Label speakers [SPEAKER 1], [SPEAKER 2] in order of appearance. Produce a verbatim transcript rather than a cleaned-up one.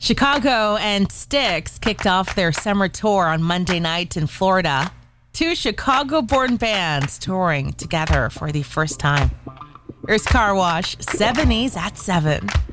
[SPEAKER 1] Chicago and Styx kicked off their summer tour on Monday night in Florida. Two Chicago-born bands touring together for the first time. Here's Car Wash, seventies at seven.